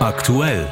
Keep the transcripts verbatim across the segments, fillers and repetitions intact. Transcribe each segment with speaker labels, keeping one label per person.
Speaker 1: Aktuell.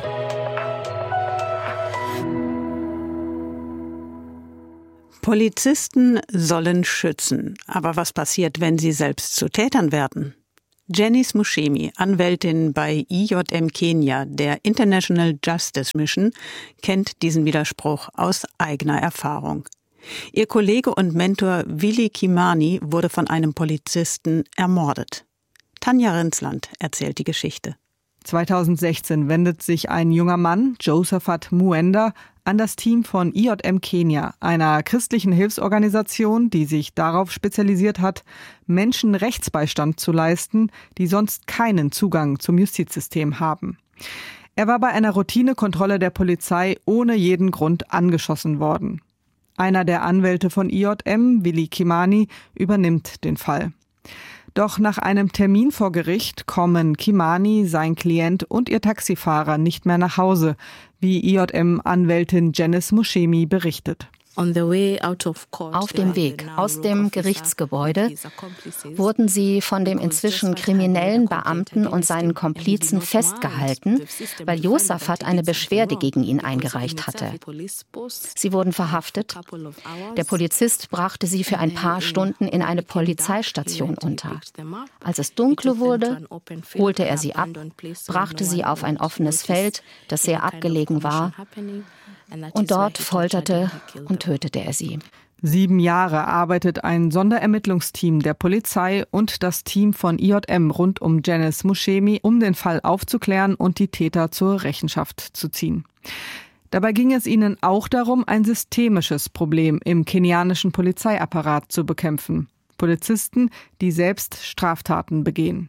Speaker 2: Polizisten sollen schützen. Aber was passiert, wenn sie selbst zu Tätern werden? Janice Muchemi, Anwältin bei I J M Kenia, der International Justice Mission, kennt diesen Widerspruch aus eigener Erfahrung. Ihr Kollege und Mentor Willy Kimani wurde von einem Polizisten ermordet. Tanja Rinsland erzählt die Geschichte.
Speaker 3: zweitausendsechzehn wendet sich ein junger Mann, Josephat Muenda, an das Team von I J M Kenia, einer christlichen Hilfsorganisation, die sich darauf spezialisiert hat, Menschen Rechtsbeistand zu leisten, die sonst keinen Zugang zum Justizsystem haben. Er war bei einer Routinekontrolle der Polizei ohne jeden Grund angeschossen worden. Einer der Anwälte von I J M, Willy Kimani, übernimmt den Fall. Doch nach einem Termin vor Gericht kommen Kimani, sein Klient und ihr Taxifahrer nicht mehr nach Hause, wie I J M-Anwältin Janice Muchemi berichtet.
Speaker 4: Auf dem Weg aus dem Gerichtsgebäude wurden sie von dem inzwischen kriminellen Beamten und seinen Komplizen festgehalten, weil Josaphat eine Beschwerde gegen ihn eingereicht hatte. Sie wurden verhaftet. Der Polizist brachte sie für ein paar Stunden in eine Polizeistation unter. Als es dunkel wurde, holte er sie ab, brachte sie auf ein offenes Feld, das sehr abgelegen war, und dort folterte und tötete er sie.
Speaker 3: Sieben Jahre arbeitet ein Sonderermittlungsteam der Polizei und das Team von I J M rund um Janice Muchemi, um den Fall aufzuklären und die Täter zur Rechenschaft zu ziehen. Dabei ging es ihnen auch darum, ein systemisches Problem im kenianischen Polizeiapparat zu bekämpfen. Polizisten, die selbst Straftaten begehen.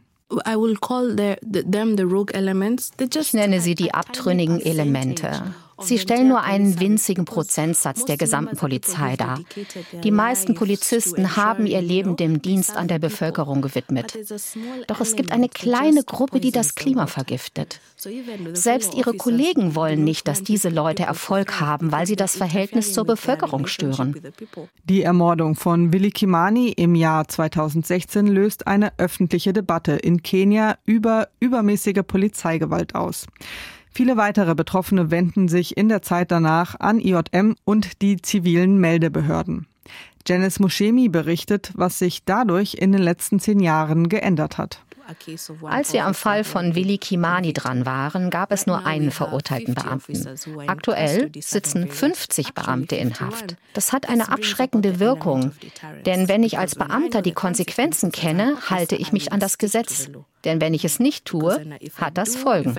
Speaker 4: Ich nenne sie die abtrünnigen Elemente. Sie stellen nur einen winzigen Prozentsatz der gesamten Polizei dar. Die meisten Polizisten haben ihr Leben dem Dienst an der Bevölkerung gewidmet. Doch es gibt eine kleine Gruppe, die das Klima vergiftet. Selbst ihre Kollegen wollen nicht, dass diese Leute Erfolg haben, weil sie das Verhältnis zur Bevölkerung stören.
Speaker 3: Die Ermordung von Willy Kimani im Jahr zweitausendsechzehn löst eine öffentliche Debatte in Kenia über übermäßige Polizeigewalt aus. Viele weitere Betroffene wenden sich in der Zeit danach an I J M und die zivilen Meldebehörden. Janice Muchemi berichtet, was sich dadurch in den letzten zehn Jahren geändert hat.
Speaker 4: Als wir am Fall von Willy Kimani dran waren, gab es nur einen verurteilten Beamten. Aktuell sitzen fünfzig Beamte in Haft. Das hat eine abschreckende Wirkung. Denn wenn ich als Beamter die Konsequenzen kenne, halte ich mich an das Gesetz. Denn wenn ich es nicht tue, hat das Folgen.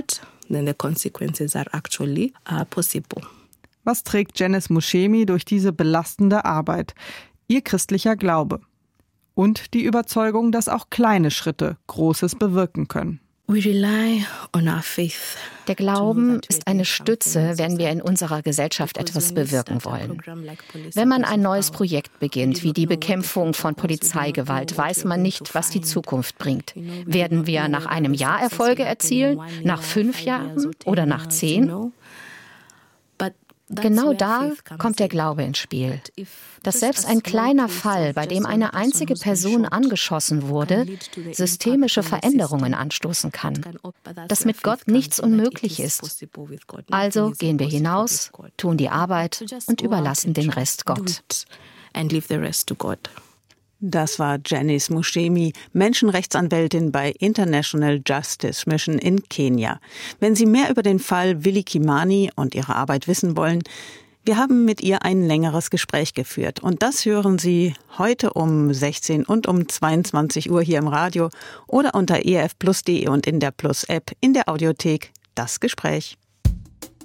Speaker 3: Was trägt Janice Muchemi durch diese belastende Arbeit? Ihr christlicher Glaube. Und die Überzeugung, dass auch kleine Schritte Großes bewirken können.
Speaker 4: Der Glauben ist eine Stütze, wenn wir in unserer Gesellschaft etwas bewirken wollen. Wenn man ein neues Projekt beginnt, wie die Bekämpfung von Polizeigewalt, weiß man nicht, was die Zukunft bringt. Werden wir nach einem Jahr Erfolge erzielen, nach fünf Jahren oder nach zehn? Genau da kommt der Glaube ins Spiel. Dass selbst ein kleiner Fall, bei dem eine einzige Person angeschossen wurde, systemische Veränderungen anstoßen kann. Dass mit Gott nichts unmöglich ist. Also gehen wir hinaus, tun die Arbeit und überlassen den Rest Gott.
Speaker 2: Das war Janice Muchemi, Menschenrechtsanwältin bei International Justice Mission in Kenia. Wenn Sie mehr über den Fall Willy Kimani und ihre Arbeit wissen wollen, wir haben mit ihr ein längeres Gespräch geführt. Und das hören Sie heute um sechzehn und um zweiundzwanzig Uhr hier im Radio oder unter e f plus punkt de und in der Plus-App in der Audiothek. Das Gespräch.